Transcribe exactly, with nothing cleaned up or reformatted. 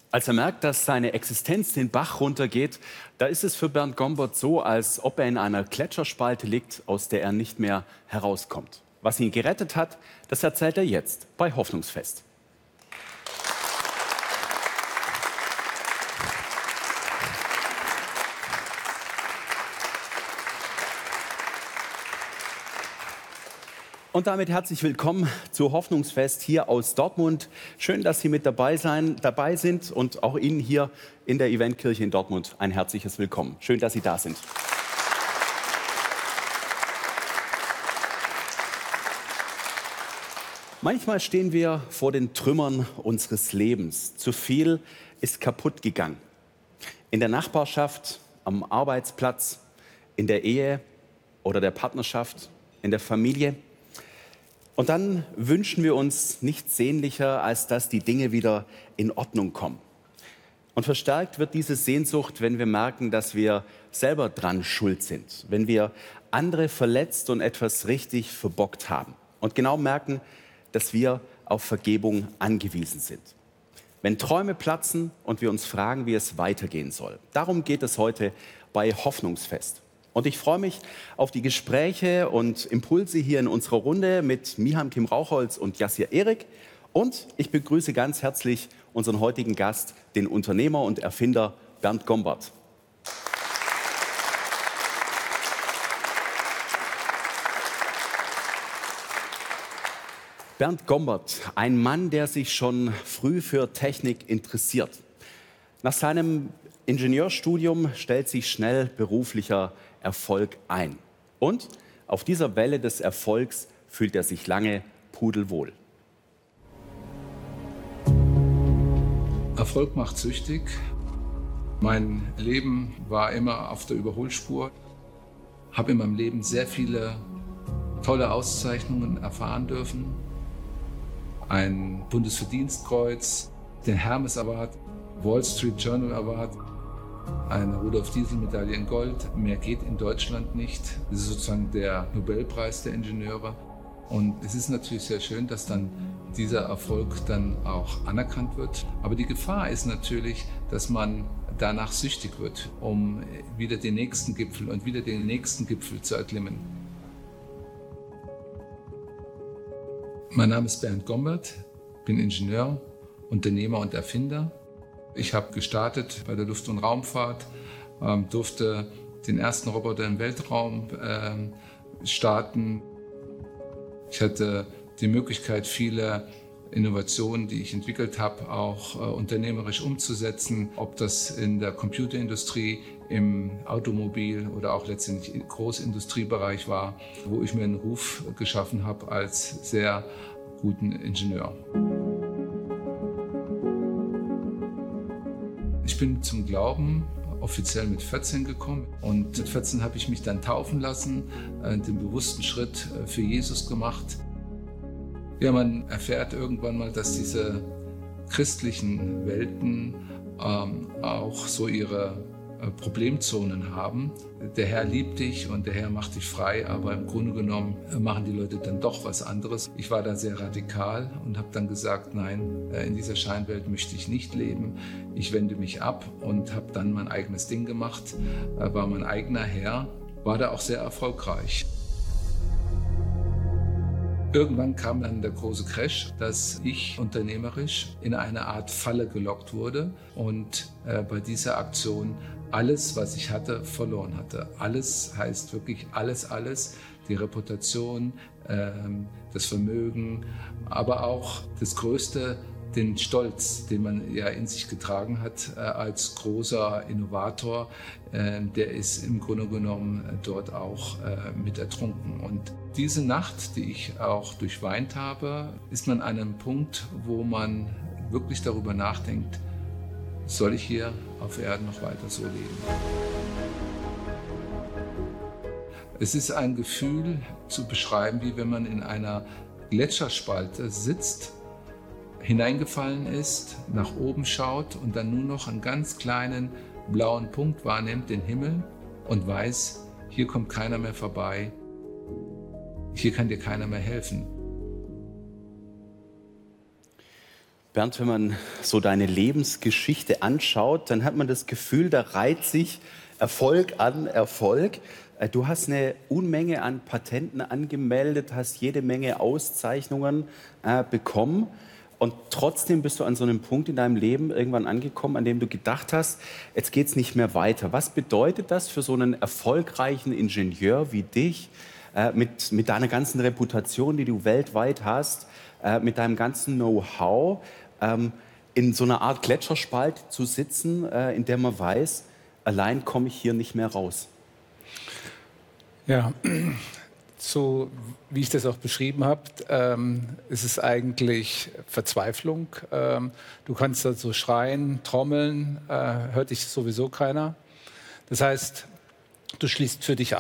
Als er merkt, dass seine Existenz den Bach runtergeht, da ist es für Bernd Gombert so, als ob er in einer Gletscherspalte liegt, aus der er nicht mehr herauskommt. Was ihn gerettet hat, das erzählt er jetzt bei Hoffnungsfest. Und damit herzlich willkommen zu Hoffnungsfest hier aus Dortmund. Schön, dass Sie mit dabei, sein, dabei sind und auch Ihnen hier in der Eventkirche in Dortmund ein herzliches Willkommen. Schön, dass Sie da sind. Manchmal stehen wir vor den Trümmern unseres Lebens. Zu viel ist kaputt gegangen. In der Nachbarschaft, am Arbeitsplatz, in der Ehe oder der Partnerschaft, in der Familie. Und dann wünschen wir uns nichts sehnlicher, als dass die Dinge wieder in Ordnung kommen. Und verstärkt wird diese Sehnsucht, wenn wir merken, dass wir selber dran schuld sind, wenn wir andere verletzt und etwas richtig verbockt haben und genau merken, dass wir auf Vergebung angewiesen sind. Wenn Träume platzen und wir uns fragen, wie es weitergehen soll. Darum geht es heute bei Hoffnungsfest. Und ich freue mich auf die Gespräche und Impulse hier in unserer Runde mit Miham Kim Rauchholz und Yassir Erik. Und ich begrüße ganz herzlich unseren heutigen Gast, den Unternehmer und Erfinder Bernd Gombert. Bernd Gombert, ein Mann, der sich schon früh für Technik interessiert. Nach seinem Ingenieurstudium stellt sich schnell beruflicher Erfolg ein. Und auf dieser Welle des Erfolgs fühlt er sich lange pudelwohl. Erfolg macht süchtig. Mein Leben war immer auf der Überholspur. Habe in meinem Leben sehr viele tolle Auszeichnungen erfahren dürfen. Ein Bundesverdienstkreuz, den Hermes Award, Wall Street Journal Award, eine Rudolf-Diesel-Medaille in Gold. Mehr geht in Deutschland nicht. Das ist sozusagen der Nobelpreis der Ingenieure. Und es ist natürlich sehr schön, dass dann dieser Erfolg dann auch anerkannt wird. Aber die Gefahr ist natürlich, dass man danach süchtig wird, um wieder den nächsten Gipfel und wieder den nächsten Gipfel zu erklimmen. Mein Name ist Bernd Gombert, bin Ingenieur, Unternehmer und Erfinder. Ich habe gestartet bei der Luft- und Raumfahrt, ähm, durfte den ersten Roboter im Weltraum ähm, starten. Ich hatte die Möglichkeit, viele Innovationen, die ich entwickelt habe, auch äh, unternehmerisch umzusetzen. Ob das in der Computerindustrie, im Automobil oder auch letztendlich im Großindustriebereich war, wo ich mir einen Ruf geschaffen habe als sehr guten Ingenieur. Ich bin zum Glauben offiziell mit vierzehn gekommen und mit vierzehn habe ich mich dann taufen lassen, den bewussten Schritt für Jesus gemacht. Ja, man erfährt irgendwann mal, dass diese christlichen Welten ähm, auch so ihre äh, Problemzonen haben. Der Herr liebt dich und der Herr macht dich frei, aber im Grunde genommen äh, machen die Leute dann doch was anderes. Ich war da sehr radikal und habe dann gesagt, nein, äh, in dieser Scheinwelt möchte ich nicht leben. Ich wende mich ab und habe dann mein eigenes Ding gemacht, äh, war mein eigener Herr, war da auch sehr erfolgreich. Irgendwann kam dann der große Crash, dass ich unternehmerisch in eine Art Falle gelockt wurde und äh, bei dieser Aktion alles, was ich hatte, verloren hatte. Alles heißt wirklich alles, alles. Die Reputation, äh, das Vermögen, aber auch das Größte, den Stolz, den man ja in sich getragen hat äh, als großer Innovator, äh, der ist im Grunde genommen äh, dort auch äh, mit ertrunken. Und diese Nacht, die ich auch durchweint habe, ist man an einem Punkt, wo man wirklich darüber nachdenkt, soll ich hier auf Erden noch weiter so leben? Es ist ein Gefühl zu beschreiben, wie wenn man in einer Gletscherspalte sitzt, hineingefallen ist, nach oben schaut und dann nur noch einen ganz kleinen blauen Punkt wahrnimmt, den Himmel, und weiß, hier kommt keiner mehr vorbei, hier kann dir keiner mehr helfen. Bernd, wenn man so deine Lebensgeschichte anschaut, dann hat man das Gefühl, da reiht sich Erfolg an Erfolg. Äh, Du hast eine Unmenge an Patenten angemeldet, hast jede Menge Auszeichnungen äh, bekommen. Und trotzdem bist du an so einem Punkt in deinem Leben irgendwann angekommen, an dem du gedacht hast, jetzt geht es nicht mehr weiter. Was bedeutet das für so einen erfolgreichen Ingenieur wie dich, äh, mit, mit deiner ganzen Reputation, die du weltweit hast, äh, mit deinem ganzen Know-how, ähm, in so einer Art Gletscherspalt zu sitzen, äh, in der man weiß, allein komme ich hier nicht mehr raus? Ja, so wie ich das auch beschrieben habe, ähm, ist es eigentlich Verzweiflung. Ähm, du kannst da so schreien, trommeln, äh, hört dich sowieso keiner. Das heißt, du schließt für dich